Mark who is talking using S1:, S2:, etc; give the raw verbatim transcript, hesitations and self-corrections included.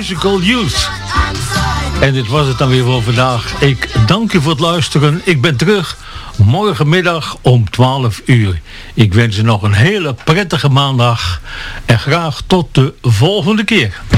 S1: Musical Youth. En dit was het dan weer voor vandaag. Ik dank u voor het luisteren. Ik ben terug morgenmiddag om twaalf uur. Ik wens u nog een hele prettige maandag. En graag tot de volgende keer.